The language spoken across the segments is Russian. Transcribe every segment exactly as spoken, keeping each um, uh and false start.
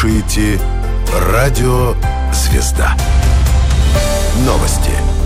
слушаете «Радио Звезда». Новости.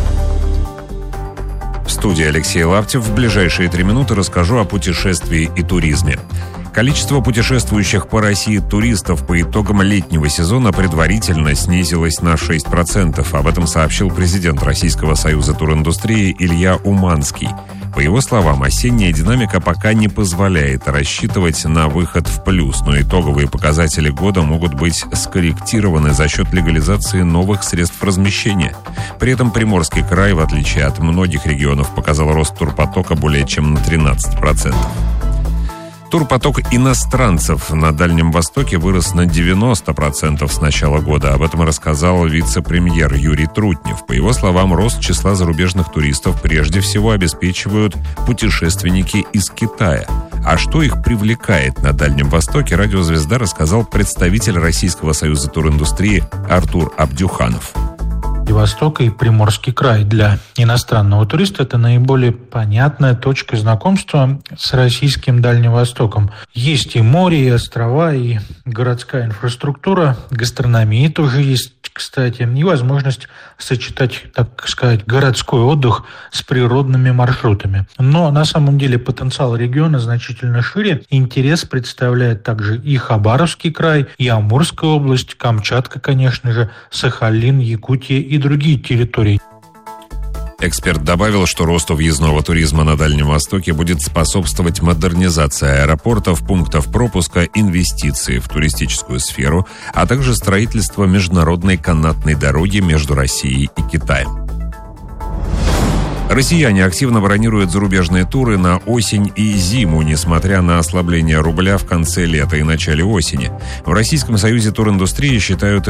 В студии Алексей Лаптев. В ближайшие три минуты расскажу о путешествии и туризме. Количество путешествующих по России туристов по итогам летнего сезона предварительно снизилось на шесть процентов. Об этом сообщил президент Российского союза туриндустрии Илья Уманский. По его словам, осенняя динамика пока не позволяет рассчитывать на выход в плюс, но итоговые показатели года могут быть скорректированы за счет легализации новых средств размещения. При этом Приморский край, в отличие от многих регионов, показал рост турпотока более чем на тринадцать процентов. Турпоток иностранцев на Дальнем Востоке вырос на девяносто процентов с начала года. Об этом рассказал вице-премьер Юрий Трутнев. По его словам, рост числа зарубежных туристов прежде всего обеспечивают путешественники из Китая. А что их привлекает на Дальнем Востоке, «Радио Звезда» рассказал представитель Российского союза туриндустрии Артур Абдюханов. Восток и Приморский край для иностранного туриста – это наиболее понятная точка знакомства с российским Дальним Востоком. Есть и море, и острова, и городская инфраструктура, гастрономия тоже есть, кстати, и возможность сочетать, так сказать, городской отдых с природными маршрутами. Но на самом деле потенциал региона значительно шире. Интерес представляет также и Хабаровский край, и Амурская область, Камчатка, конечно же, Сахалин, Якутия и другие территории. Эксперт добавил, что росту въездного туризма на Дальнем Востоке будет способствовать модернизация аэропортов, пунктов пропуска, инвестиции в туристическую сферу, а также строительство международной канатной дороги между Россией и Китаем. Россияне активно бронируют зарубежные туры на осень и зиму, несмотря на ослабление рубля в конце лета и начале осени. В Российском союзе туриндустрии считают